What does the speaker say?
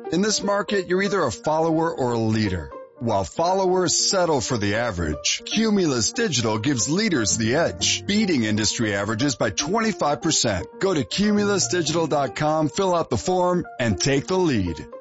In this market, you're either a follower or a leader. While followers settle for the average, Cumulus Digital gives leaders the edge, beating industry averages by 25%. Go to cumulusdigital.com, fill out the form, and take the lead.